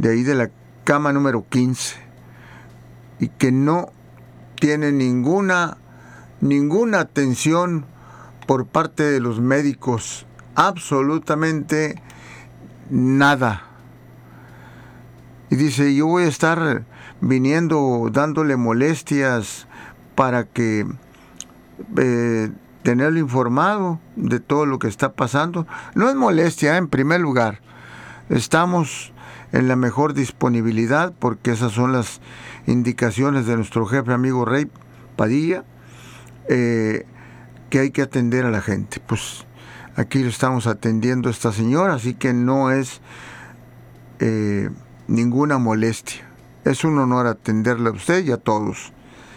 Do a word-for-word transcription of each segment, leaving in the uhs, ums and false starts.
de ahí de la cama número quince, y que no tiene ninguna, ninguna atención por parte de los médicos, absolutamente nada. Y dice, yo voy a estar viniendo dándole molestias para que eh, tenerlo informado de todo lo que está pasando. No es molestia, ¿eh? En primer lugar, estamos en la mejor disponibilidad, porque esas son las indicaciones de nuestro jefe amigo Rey Padilla, eh, que hay que atender a la gente. Pues aquí lo estamos atendiendo a esta señora, así que no es eh, ninguna molestia. Es un honor atenderle a usted y a todos.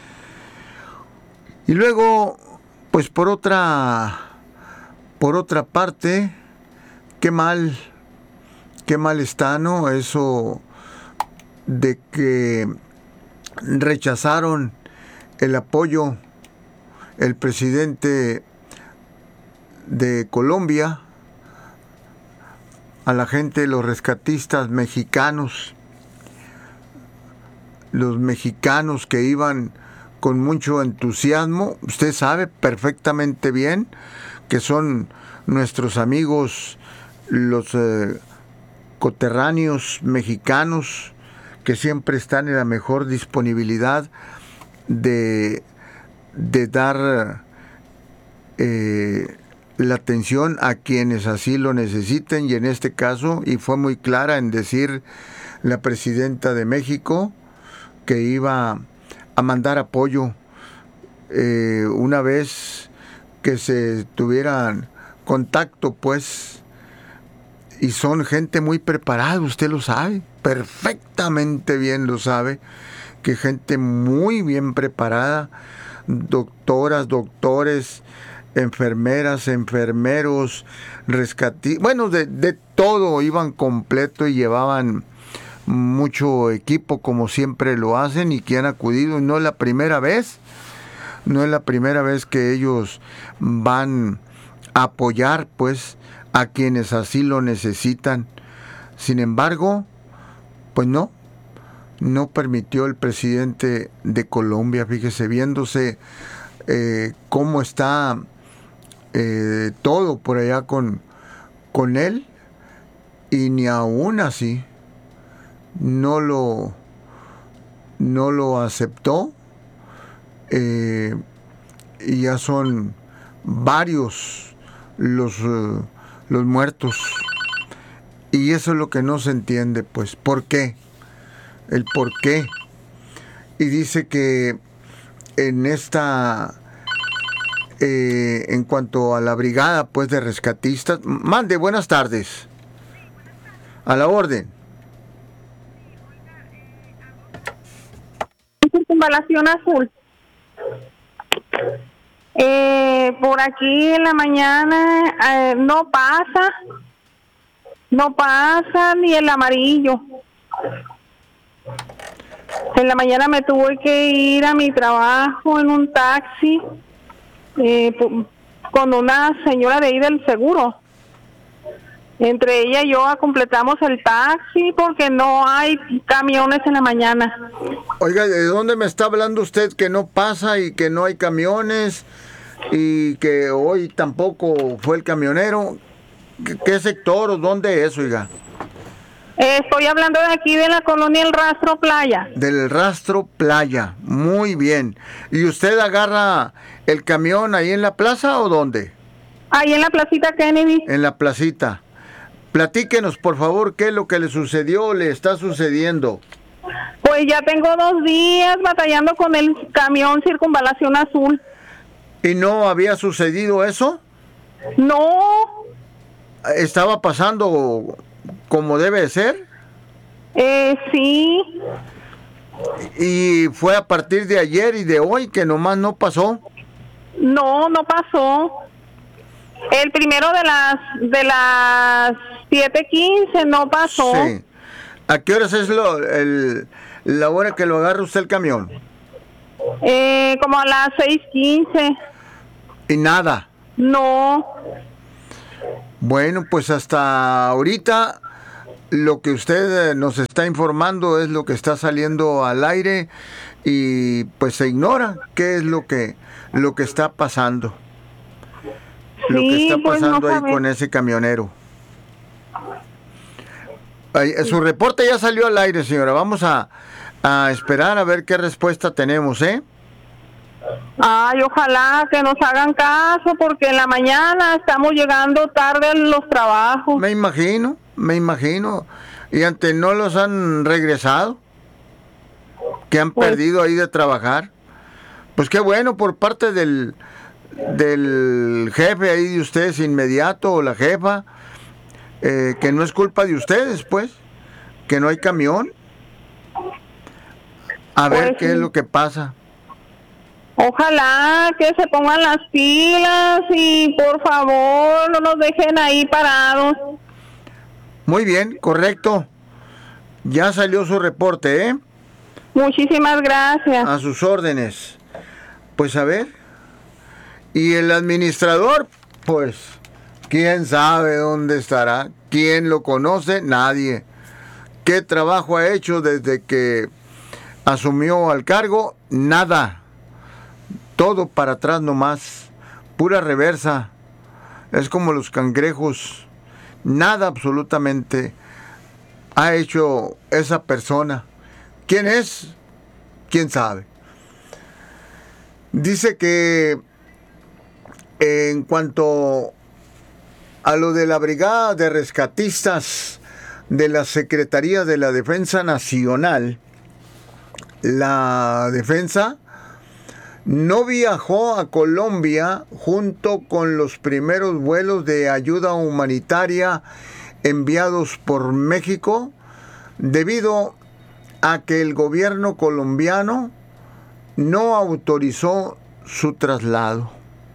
Y luego, pues por otra, por otra parte, qué mal, qué mal está, ¿no? Eso de que rechazaron el apoyo el presidente de Colombia a la gente, los rescatistas mexicanos, los mexicanos que iban con mucho entusiasmo. Usted sabe perfectamente bien que son nuestros amigos, los eh, coterráneos mexicanos, que siempre están en la mejor disponibilidad de, de dar eh, la atención a quienes así lo necesiten, y en este caso, y fue muy clara en decir la presidenta de México, que iba a mandar apoyo eh, una vez que se tuvieran contacto, pues, y son gente muy preparada, usted lo sabe, perfectamente bien lo sabe, que gente muy bien preparada, doctoras, doctores, enfermeras, enfermeros, rescatistas, bueno, de, de todo, iban completo y llevaban mucho equipo, como siempre lo hacen, y que han acudido. No es la primera vez, no es la primera vez que ellos van a apoyar, pues, a quienes así lo necesitan. Sin embargo, pues no, no permitió el presidente de Colombia, fíjese, viéndose eh, cómo está eh, todo por allá con, con él, y ni aún así no lo, no lo aceptó, eh, y ya son varios los, uh, los muertos, y eso es lo que no se entiende, pues, ¿por qué? El por qué. Y dice que en esta, eh, en cuanto a la brigada, pues, de rescatistas, mande, buenas tardes, a la orden. Circunvalación azul. Eh, por aquí en la mañana eh, no pasa, no pasa ni el amarillo. En la mañana me tuve que ir a mi trabajo en un taxi eh, con una señora de ahí del seguro. Entre ella y yo completamos el taxi porque no hay camiones en la mañana. Oiga, ¿de dónde me está hablando usted que no pasa y que no hay camiones y que hoy tampoco fue el camionero? ¿Qué, qué sector o dónde es, oiga? Eh, estoy hablando de aquí de la colonia El Rastro Playa. Del Rastro Playa, muy bien. ¿Y usted agarra el camión ahí en la plaza o dónde? Ahí en la placita Kennedy. En la placita. Platíquenos, por favor, qué es lo que le sucedió, le está sucediendo. Pues ya tengo dos días batallando con el camión Circunvalación Azul. ¿Y no había sucedido eso? No. ¿Estaba pasando como debe de ser? Eh, sí. ¿Y fue a partir de ayer y de hoy que nomás no pasó? No, no pasó. El primero de las de las siete quince no pasó. Sí. ¿A qué horas es lo, el, la hora que lo agarra usted el camión? Eh, como a las seis quince. ¿Y nada? No. Bueno, pues hasta ahorita lo que usted nos está informando es lo que está saliendo al aire y pues se ignora qué es lo que lo que está pasando. Sí, lo que está pasando pues no ahí con ese camionero. Ay, su reporte ya salió al aire, señora. Vamos a, a esperar a ver qué respuesta tenemos, ¿eh? Ay, ojalá que nos hagan caso, porque en la mañana estamos llegando tarde a los trabajos. Me imagino, me imagino. Y antes no los han regresado, que han pues, perdido ahí de trabajar. Pues qué bueno por parte del, del jefe ahí de ustedes inmediato, o la jefa, eh, que no es culpa de ustedes, pues, que no hay camión. A pues, ver qué sí. es lo que pasa. Ojalá que se pongan las pilas y por favor no nos dejen ahí parados. Muy bien, correcto. Ya salió su reporte, ¿eh? Muchísimas gracias. A sus órdenes. Pues a ver. Y el administrador, pues, ¿quién sabe dónde estará? ¿Quién lo conoce? Nadie. ¿Qué trabajo ha hecho desde que asumió al cargo? Nada. Todo para atrás nomás, pura reversa, es como los cangrejos, nada absolutamente ha hecho esa persona. ¿Quién es? ¿Quién sabe? Dice que en cuanto a lo de la Brigada de Rescatistas de la Secretaría de la Defensa Nacional, la defensa no viajó a Colombia junto con los primeros vuelos de ayuda humanitaria enviados por México debido a que el gobierno colombiano no autorizó su traslado.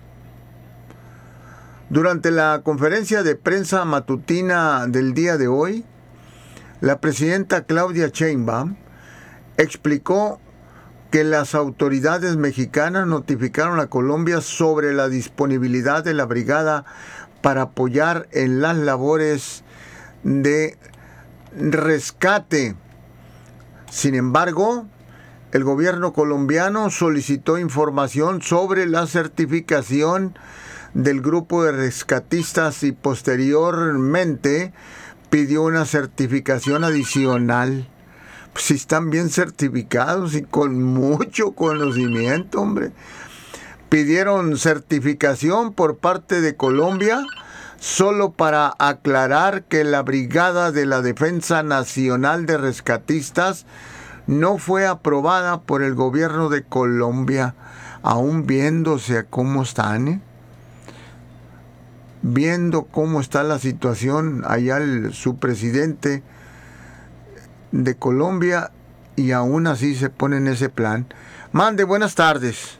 Durante la conferencia de prensa matutina del día de hoy, la presidenta Claudia Sheinbaum explicó que las autoridades mexicanas notificaron a Colombia sobre la disponibilidad de la brigada para apoyar en las labores de rescate. Sin embargo, el gobierno colombiano solicitó información sobre la certificación del grupo de rescatistas y posteriormente pidió una certificación adicional. Pues si están bien certificados y con mucho conocimiento, hombre. Pidieron certificación por parte de Colombia solo para aclarar que la Brigada de la Defensa Nacional de Rescatistas no fue aprobada por el gobierno de Colombia, aún viéndose cómo están, ¿eh? Viendo cómo está la situación allá el, su presidente de Colombia, y aún así se pone en ese plan. Mande, buenas tardes.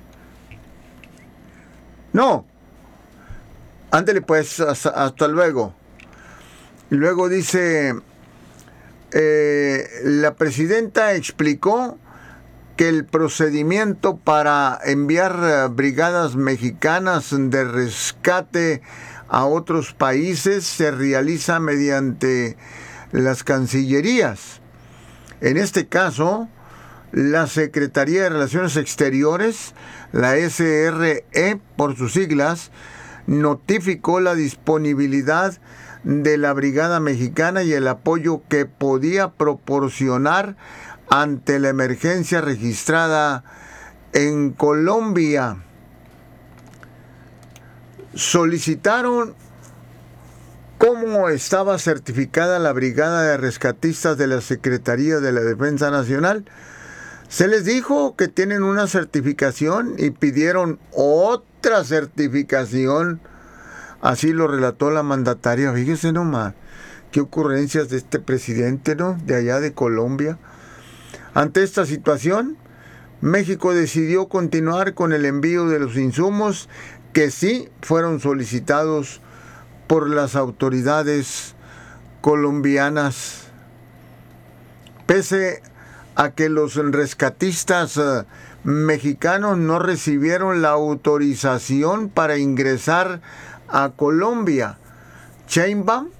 No. Ándele pues, hasta, hasta luego. Y luego dice, eh, la presidenta explicó que el procedimiento para enviar brigadas mexicanas de rescate a otros países se realiza mediante las cancillerías. En este caso, la Secretaría de Relaciones Exteriores, la S R E por sus siglas, notificó la disponibilidad de la Brigada Mexicana y el apoyo que podía proporcionar ante la emergencia registrada en Colombia. Solicitaron cómo estaba certificada la Brigada de Rescatistas de la Secretaría de la Defensa Nacional. Se les dijo que tienen una certificación y pidieron otra certificación. Así lo relató la mandataria. Fíjese nomás, qué ocurrencias de este presidente, ¿no? De allá de Colombia. Ante esta situación, México decidió continuar con el envío de los insumos que sí fueron solicitados por las autoridades colombianas. Pese a que los rescatistas uh, mexicanos no recibieron la autorización para ingresar a Colombia, Sheinbaum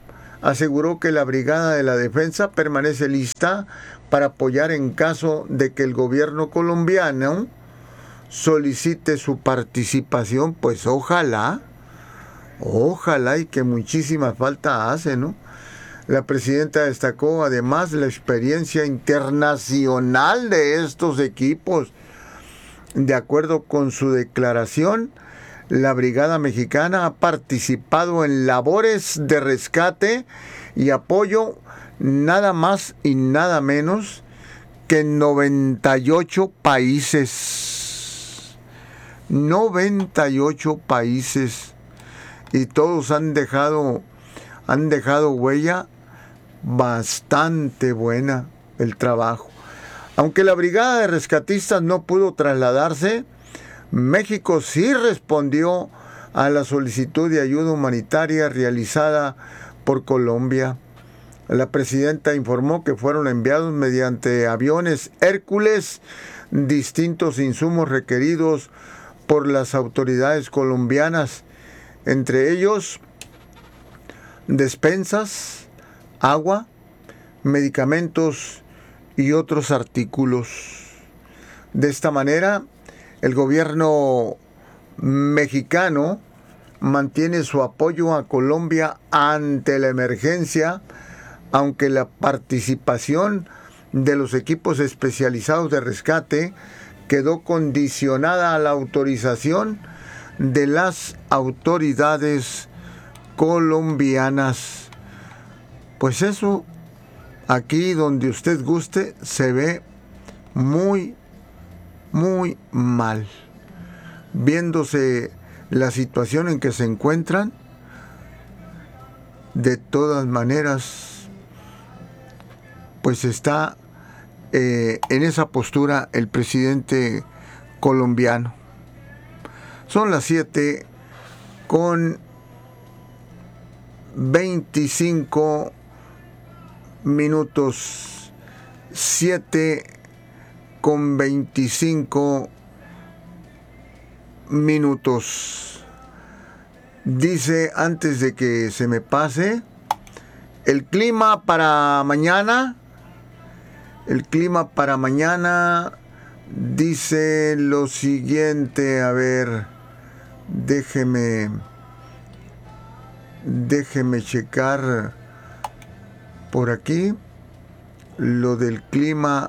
aseguró que la Brigada de la Defensa permanece lista para apoyar en caso de que el gobierno colombiano solicite su participación. Pues ojalá, ojalá, y que muchísima falta hace, ¿no? La presidenta destacó además la experiencia internacional de estos equipos. De acuerdo con su declaración, la Brigada Mexicana ha participado en labores de rescate y apoyo nada más y nada menos que en noventa y ocho países. noventa y ocho países. Y todos han dejado, han dejado huella bastante buena el trabajo. Aunque la Brigada de Rescatistas no pudo trasladarse, México sí respondió a la solicitud de ayuda humanitaria realizada por Colombia. La presidenta informó que fueron enviados mediante aviones Hércules distintos insumos requeridos por las autoridades colombianas, entre ellos despensas, agua, medicamentos y otros artículos. De esta manera, el gobierno mexicano mantiene su apoyo a Colombia ante la emergencia, aunque la participación de los equipos especializados de rescate quedó condicionada a la autorización de las autoridades colombianas. Pues eso, aquí donde usted guste, se ve muy, muy mal. Viéndose la situación en que se encuentran, de todas maneras, pues está eh, en esa postura el presidente colombiano. Son las siete con veinticinco minutos, siete con veinticinco minutos. Dice, antes de que se me pase, el clima para mañana, el clima para mañana dice lo siguiente, a ver, déjeme, déjeme checar por aquí lo del clima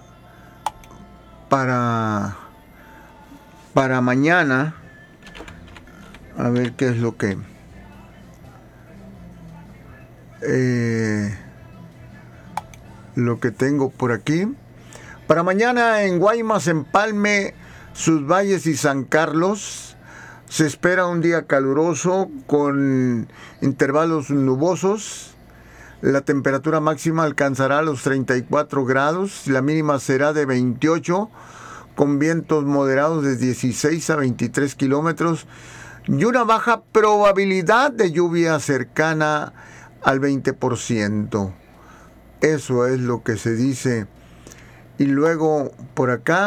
para, para mañana. A ver qué es lo que eh, lo que tengo por aquí. Para mañana en Guaymas, Empalme, Sus Valles y San Carlos se espera un día caluroso con intervalos nubosos. La temperatura máxima alcanzará los treinta y cuatro grados, la mínima será de veintiocho, con vientos moderados de dieciséis a veintitrés kilómetros y una baja probabilidad de lluvia cercana al veinte por ciento. Eso es lo que se dice. Y luego por acá,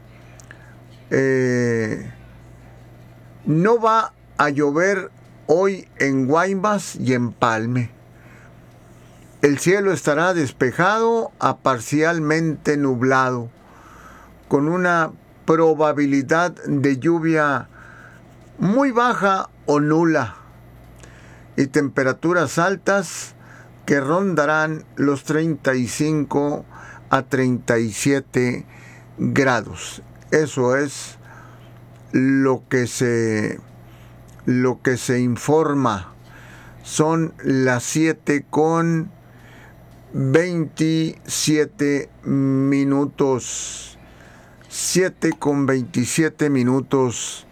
eh, no va a llover hoy en Guaymas y Empalme. El cielo estará despejado a parcialmente nublado, con una probabilidad de lluvia muy baja o nula, y temperaturas altas que rondarán los treinta y cinco a treinta y siete grados. Eso es lo que se, lo que se informa. Son las siete con veintisiete minutos. siete con veintisiete minutos.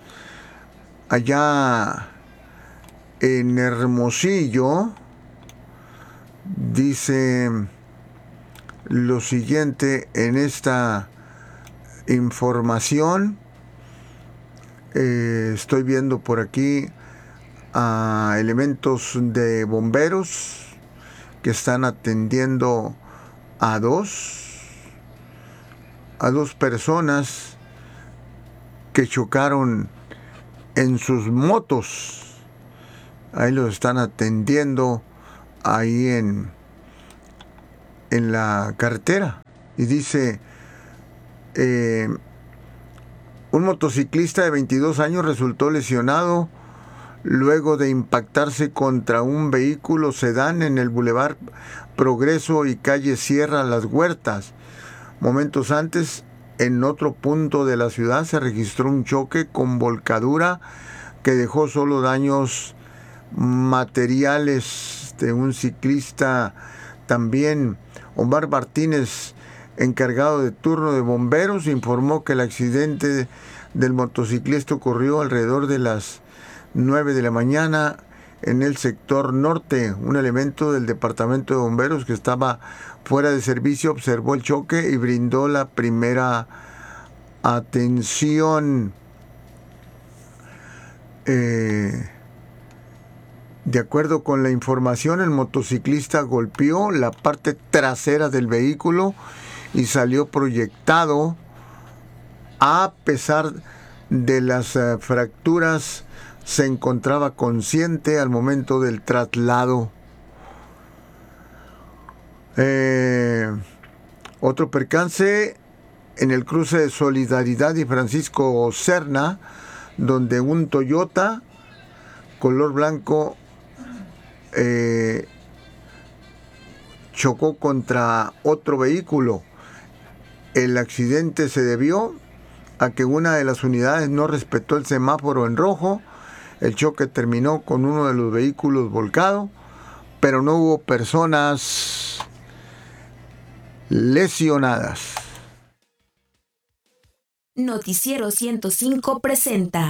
Allá en Hermosillo dice lo siguiente en esta información. Eh, estoy viendo por aquí a elementos de bomberos que están atendiendo a dos, a dos personas que chocaron en sus motos. Ahí los están atendiendo ahí en, en la carretera. Y dice, eh, un motociclista de veintidós años resultó lesionado luego de impactarse contra un vehículo sedán en el Boulevard Progreso y calle Sierra Las Huertas. Momentos antes, en otro punto de la ciudad, se registró un choque con volcadura que dejó solo daños materiales de un ciclista. También Omar Martínez, encargado de turno de bomberos, informó que el accidente del motociclista ocurrió alrededor de las nueve de la mañana en el sector norte. Un elemento del departamento de bomberos que estaba fuera de servicio observó el choque y brindó la primera atención. Eh, de acuerdo con la información, el motociclista golpeó la parte trasera del vehículo y salió proyectado. A pesar de las uh, fracturas, se encontraba consciente al momento del traslado. Eh, otro percance en el cruce de Solidaridad y Francisco Serna, donde un Toyota color blanco eh, chocó contra otro vehículo. El accidente se debió a que una de las unidades no respetó el semáforo en rojo. El choque terminó con uno de los vehículos volcado, pero no hubo personas lesionadas. Noticiero ciento cinco presenta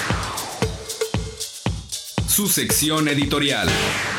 su sección editorial.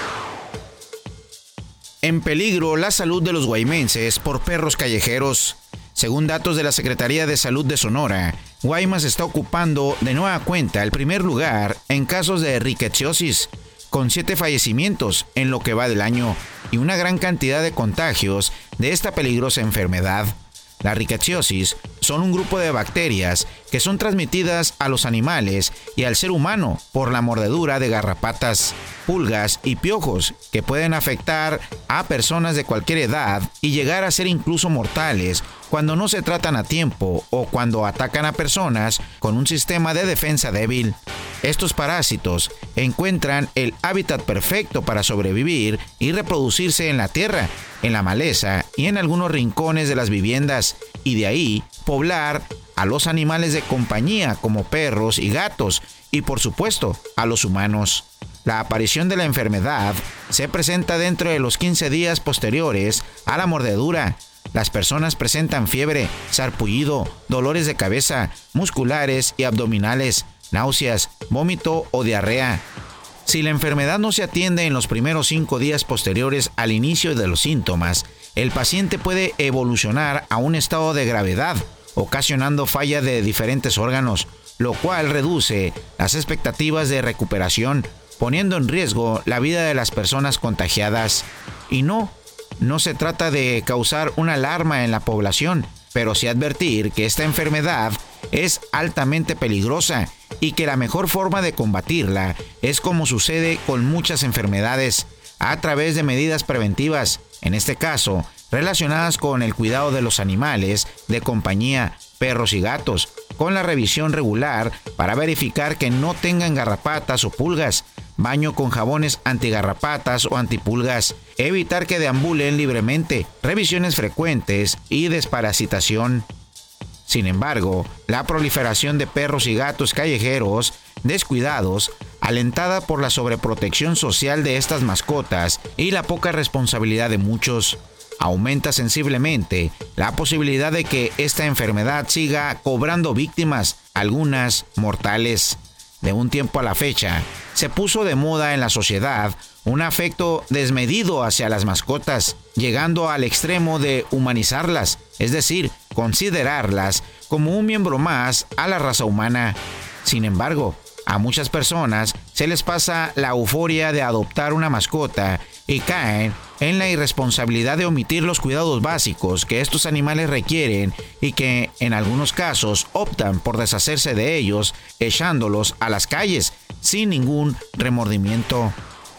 En peligro la salud de los guaymenses por perros callejeros. Según datos de la Secretaría de Salud de Sonora, Guaymas está ocupando de nueva cuenta el primer lugar en casos de rickettsiosis, con siete fallecimientos en lo que va del año y una gran cantidad de contagios de esta peligrosa enfermedad. La rickettsiosis son un grupo de bacterias que son transmitidas a los animales y al ser humano por la mordedura de garrapatas, pulgas y piojos que pueden afectar a personas de cualquier edad y llegar a ser incluso mortales cuando no se tratan a tiempo o cuando atacan a personas con un sistema de defensa débil. Estos parásitos encuentran el hábitat perfecto para sobrevivir y reproducirse en la tierra, en la maleza y en algunos rincones de las viviendas, y de ahí poblar a los animales de compañía como perros y gatos, y por supuesto a los humanos. La aparición de la enfermedad se presenta dentro de los quince días posteriores a la mordedura. Las personas presentan fiebre, sarpullido, dolores de cabeza, musculares y abdominales, náuseas, vómito o diarrea. Si la enfermedad no se atiende en los primeros cinco días posteriores al inicio de los síntomas, el paciente puede evolucionar a un estado de gravedad, ocasionando falla de diferentes órganos, lo cual reduce las expectativas de recuperación, poniendo en riesgo la vida de las personas contagiadas. Y no, no se trata de causar una alarma en la población, pero sí advertir que esta enfermedad es altamente peligrosa y que la mejor forma de combatirla es como sucede con muchas enfermedades, a través de medidas preventivas, en este caso relacionadas con el cuidado de los animales de compañía, perros y gatos, con la revisión regular para verificar que no tengan garrapatas o pulgas, baño con jabones antigarrapatas o antipulgas, evitar que deambulen libremente, revisiones frecuentes y desparasitación. Sin embargo, la proliferación de perros y gatos callejeros descuidados, alentada por la sobreprotección social de estas mascotas y la poca responsabilidad de muchos, aumenta sensiblemente la posibilidad de que esta enfermedad siga cobrando víctimas, algunas mortales. De un tiempo a la fecha, se puso de moda en la sociedad un afecto desmedido hacia las mascotas, llegando al extremo de humanizarlas, es decir, considerarlas como un miembro más a la raza humana. Sin embargo, a muchas personas se les pasa la euforia de adoptar una mascota y caen en la irresponsabilidad de omitir los cuidados básicos que estos animales requieren y que en algunos casos optan por deshacerse de ellos echándolos a las calles sin ningún remordimiento.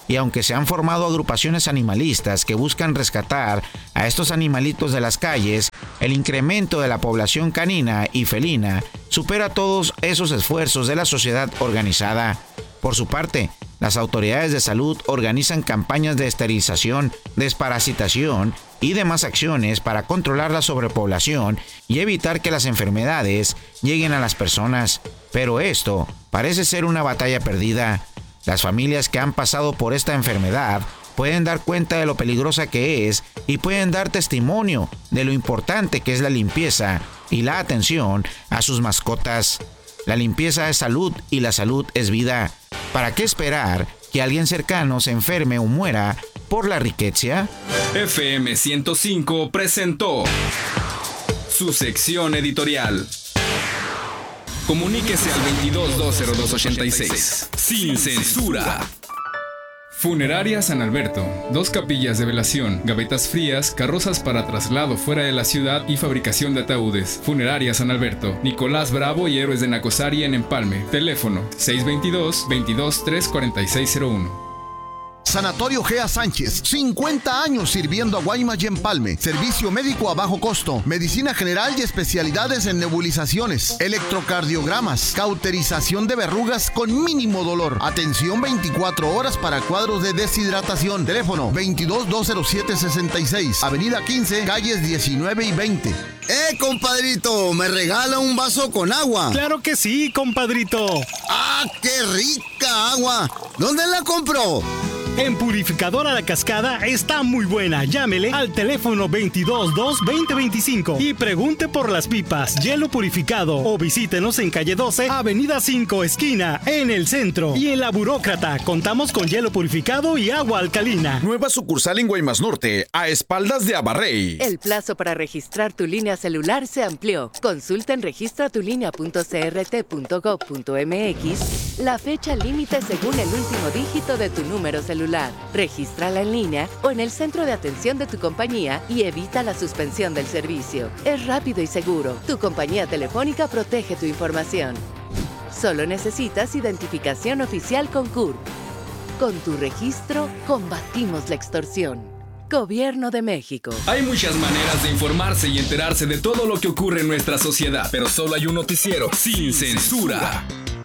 y aunque se han formado agrupaciones animalistas que buscan rescatar a estos animalitos de las calles, el incremento de la población canina y felina supera todos esos esfuerzos de la sociedad organizada. Por su parte, las autoridades de salud organizan campañas de esterilización, desparasitación y demás acciones para controlar la sobrepoblación y evitar que las enfermedades lleguen a las personas. Pero esto parece ser una batalla perdida. Las familias que han pasado por esta enfermedad pueden dar cuenta de lo peligrosa que es y pueden dar testimonio de lo importante que es la limpieza y la atención a sus mascotas. La limpieza es salud y la salud es vida. ¿Para qué esperar que alguien cercano se enferme o muera por la riqueza? F M ciento cinco presentó su sección editorial. Comuníquese al veintidós dos cero dos ochenta y seis. Sin censura. Funeraria San Alberto. Dos capillas de velación, gavetas frías, carrozas para traslado fuera de la ciudad y fabricación de ataúdes. Funeraria San Alberto. Nicolás Bravo y Héroes de Nacosari en Empalme. Teléfono seis veintidós, veintidós, tres cuarenta y seis cero uno. Sanatorio Gea Sánchez, cincuenta años sirviendo a Guaymas y Empalme. Servicio médico a bajo costo, medicina general y especialidades en nebulizaciones, electrocardiogramas, cauterización de verrugas con mínimo dolor. Atención veinticuatro horas para cuadros de deshidratación. Teléfono veintidós, dos cero siete, sesenta y seis. Avenida quince, calles diecinueve y veinte. ¡Eh, compadrito! ¿Me regala un vaso con agua? ¡Claro que sí, compadrito! ¡Ah, qué rica agua! ¿Dónde la compró? En Purificadora La Cascada está muy buena. Llámele al teléfono veintidós dos, veinte veinticinco y pregunte por las pipas, hielo purificado, o visítenos en calle doce, avenida cinco, esquina, en el centro. Y en La Burócrata contamos con hielo purificado y agua alcalina. Nueva sucursal en Guaymas Norte, a espaldas de Abarrey. El plazo para registrar tu línea celular se amplió. Consulta en registratulínea punto c r t punto gov punto m x la fecha límite según el último dígito de tu número celular. Regístrala en línea o en el centro de atención de tu compañía y evita la suspensión del servicio. Es rápido y seguro. Tu compañía telefónica protege tu información. Solo necesitas identificación oficial con C U R P. Con tu registro, combatimos la extorsión. Gobierno de México. Hay muchas maneras de informarse y enterarse de todo lo que ocurre en nuestra sociedad, pero solo hay un noticiero sin censura.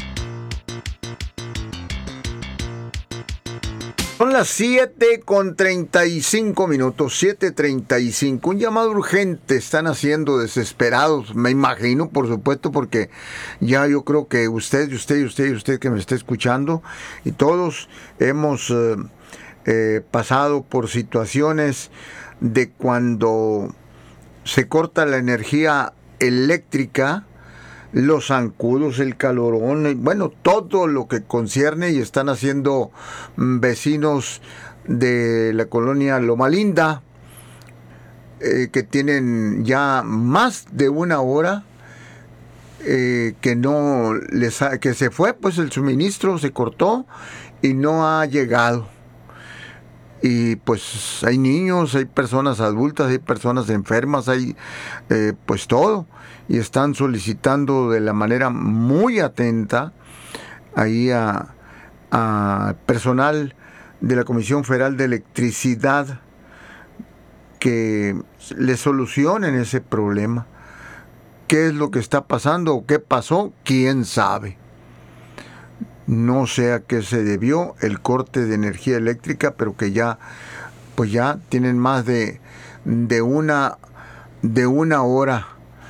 Son las siete con treinta y cinco minutos, siete treinta y cinco. Un llamado urgente están haciendo desesperados, me imagino, por supuesto, porque ya yo creo que usted, y usted, y usted, y usted que me está escuchando, y todos hemos eh, eh, pasado por situaciones de cuando se corta la energía eléctrica, los zancudos, el calorón, bueno, todo lo que concierne, y están haciendo vecinos de la colonia Loma Linda, eh, que tienen ya más de una hora eh, que no les ha, que se fue, pues el suministro se cortó y no ha llegado. Y pues hay niños, hay personas adultas, hay personas enfermas, hay eh, pues todo. Y están solicitando de la manera muy atenta ahí a, a personal de la Comisión Federal de Electricidad que le solucionen ese problema. ¿Qué es lo que está pasando o qué pasó? ¿Quién sabe? No sé a qué se debió el corte de energía eléctrica, pero que ya, pues ya tienen más de, de una, de una hora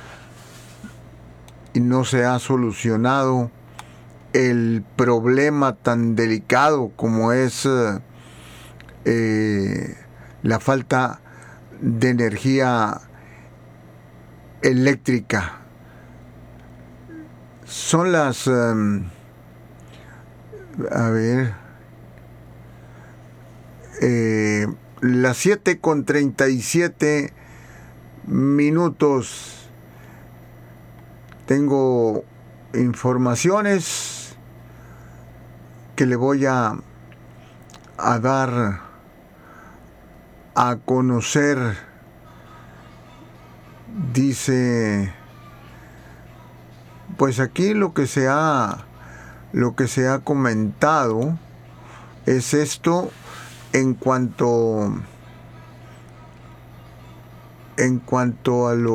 y no se ha solucionado el problema tan delicado como es eh, la falta de energía eléctrica. Son las... Um, a ver... Eh, las siete con treinta y siete minutos. Tengo informaciones que le voy a, a dar a conocer. Dice, pues aquí lo que se ha, lo que se ha comentado es esto en cuanto en cuanto a lo